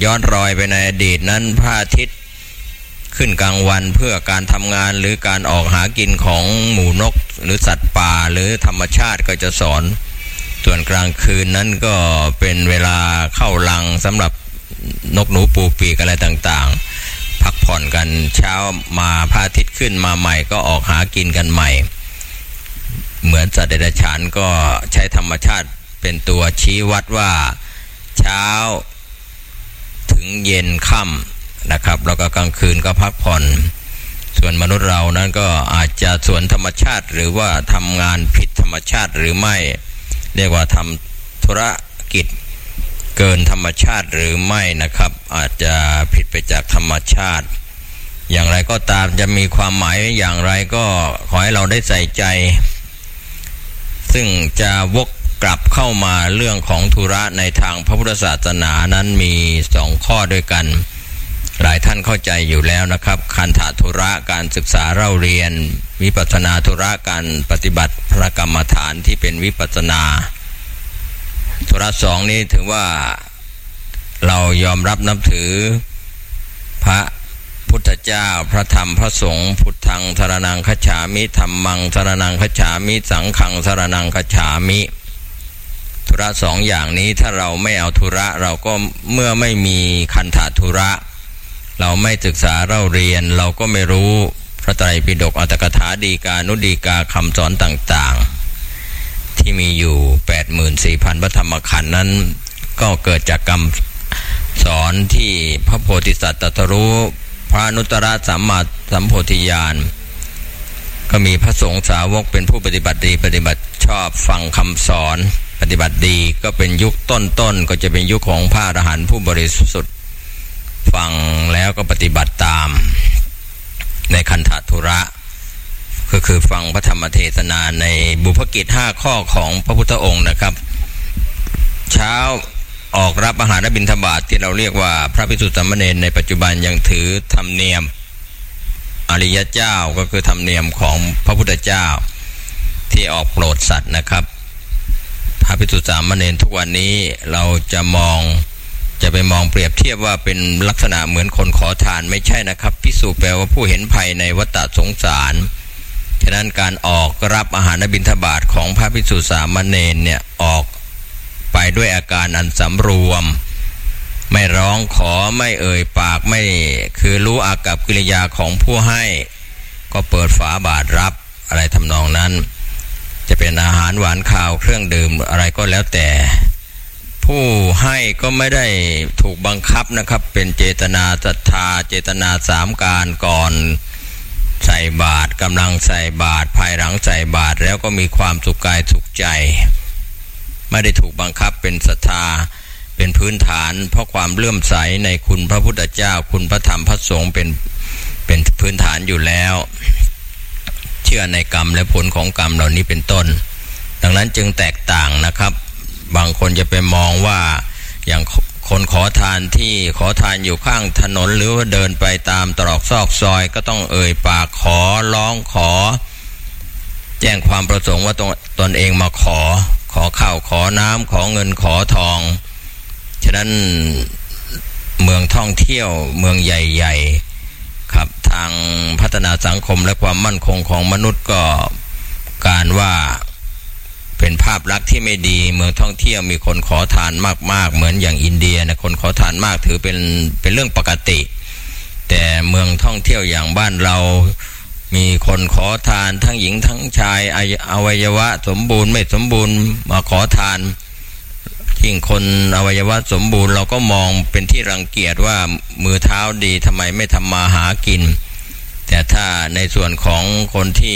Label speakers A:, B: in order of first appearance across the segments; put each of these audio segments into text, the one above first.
A: ย้อนรอยไปในอดีตนั้นพระอาทิตย์ขึ้นกลางวันเพื่อการทำงานหรือการออกหากินของหมูนกหรือสัตว์ป่าหรือธรรมชาติก็จะสอนส่วนกลางคืนนั้นก็เป็นเวลาเข้ารังสำหรับนกหนูปูปีกอะไรต่างๆพักผ่อนกันเช้ามาพระอาทิตย์ขึ้นมาใหม่ก็ออกหากินกันใหม่เหมือนสัตว์เดรัจฉานก็ใช้ธรรมชาติเป็นตัวชี้วัดว่าเช้าถึงเย็นค่ำนะครับแล้วก็กลางคืนก็พักผ่อนส่วนมนุษย์เรานั้นก็อาจจะสวนธรรมชาติหรือว่าทำงานผิดธรรมชาติหรือไม่เรียกว่าทำธุรกิจเกินธรรมชาติหรือไม่นะครับอาจจะผิดไปจากธรรมชาติอย่างไรก็ตามจะมีความหมายอย่างไรก็ขอให้เราได้ใส่ใจซึ่งจะวกกลับเข้ามาเรื่องของธุระในทางพระพุทธศาสนานั้นมี2ข้อด้วยกันหลายท่านเข้าใจอยู่แล้วนะครับคันธธุระการศึกษาเล่าเรียนวิปัสสนาธุระการปฏิบัติพระกรรมฐานที่เป็นวิปัสสนาธุระ2นี้ถือว่าเรายอมรับนับถือพระพุทธเจ้าพระธรรมพระสงฆ์พุทธังสรณังคัจฉามิธัมมังสรณังคัจฉามิสังฆังสรณังคัจฉามิธุระ2อย่างนี้ถ้าเราไม่เอาธุระเราก็เมื่อไม่มีคันธธุระเราไม่ศึกษาเล่าเรียนเราก็ไม่รู้พระไตรปิฎกอัตถกถาฎีกานุฎีกาคำสอนต่างๆที่มีอยู่ 84,000 พระธรรมขันธ์นั้นก็เกิดจากคำสอนที่พระโพธิสัตว์ตรัสรู้พระอนุตตรสัมมาสัมโพธิญาณก็มีพระสงฆ์สาวกเป็นผู้ปฏิบัติดีปฏิบัติชอบฟังคำสอนปฏิบัติดีก็เป็นยุคต้นๆก็จะเป็นยุคของพระอรหันต์ผู้บริสุทธิ์ฟังแล้วก็ปฏิบัติตามในคันธธุระก็คือฟังพระธรรมเทศนาในบุพกิจ5ข้อของพระพุทธองค์นะครับเช้าออกรับอาหารบิณฑบาตที่เราเรียกว่าพระภิกษุสามเณรในปัจจุบันยังถือธรรมเนียมอริยเจ้าก็คือธรรมเนียมของพระพุทธเจ้าที่ออกโปรดสัตว์นะครับพระภิกษุสามเณรทุกวันนี้เราจะไปมองเปรียบเทียบว่าเป็นลักษณะเหมือนคนขอทานไม่ใช่นะครับภิกษุแปลว่าผู้เห็นภัยในวัฏสงสารฉะนั้นการออกรับอาหารบิณฑบาตของพระภิกษุสามเณรเนี่ยออกไปด้วยอาการอันสำรวมไม่ร้องขอไม่เอ่ยปากไม่คือรู้อากัปกิริยาของผู้ให้ก็เปิดฝาบาตรรับอะไรทำนองนั้นจะเป็นอาหารหวานข้าวเครื่องดื่มอะไรก็แล้วแต่ผู้ให้ก็ไม่ได้ถูกบังคับนะครับเป็นเจตนาศรัทธาเจตนา3การก่อนใส่บาตรกำลังใส่บาตรภายหลังใส่บาตรแล้วก็มีความสุขกายสุขใจไม่ได้ถูกบังคับเป็นศรัทธาเป็นพื้นฐานเพราะความเลื่อมใสในคุณพระพุทธเจ้าคุณพระธรรมพระสงฆ์เป็นพื้นฐานอยู่แล้วเชื่อในกรรมและผลของกรรมเหล่านี้เป็นต้นดังนั้นจึงแตกต่างนะครับบางคนจะไปมองว่าอย่างคนขอทานที่ขอทานอยู่ข้างถนนหรือว่าเดินไปตามตรอกซอกซอยก็ต้องเอ่ยปากขอร้องขอแจ้งความประสงค์ว่าตนเองมาขอข้าวขอน้ำขอเงินขอทองฉะนั้นเมืองท่องเที่ยวเมืองใหญ่ๆครับทางพัฒนาสังคมและความมั่นคงของมนุษย์ก็การว่าเป็นภาพลักษณ์ที่ไม่ดีเมืองท่องเที่ยวมีคนขอทานมากๆเหมือนอย่างอินเดียนะคนขอทานมากถือเป็นเรื่องปกติแต่เมืองท่องเที่ยวอย่างบ้านเรามีคนขอทานทั้งหญิงทั้งชายอวัยวะสมบูรณ์ไม่สมบูรณ์มาขอทานยิ่งคนอวัยวะสมบูรณ์เราก็มองเป็นที่รังเกียจว่ามือเท้าดีทำไมไม่ทำมาหากินแต่ถ้าในส่วนของคนที่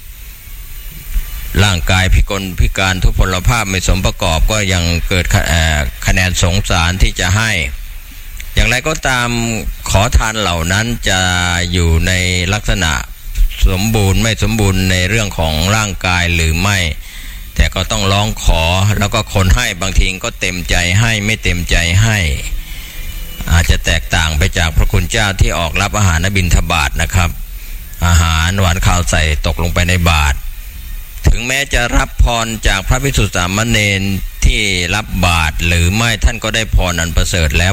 A: ร่างกายพิการทุพพลภาพไม่สมประกอบก็ยังเกิดคะแนนสงสารที่จะให้อย่างไรก็ตามขอทานเหล่านั้นจะอยู่ในลักษณะสมบูรณ์ไม่สมบูรณ์ในเรื่องของร่างกายหรือไม่แต่ก็ต้องร้องขอแล้วก็คนให้บางทีก็เต็มใจให้ไม่เต็มใจให้อาจจะแตกต่างไปจากพระคุณเจ้าที่ออกรับอาหารบิณฑบาตนะครับอาหารหวานข้าวใส่ตกลงไปในบาตรถึงแม้จะรับพรจากพระภิกษุสามเณรที่รับบาตรหรือไม่ท่านก็ได้พรอันประเสริฐแล้ว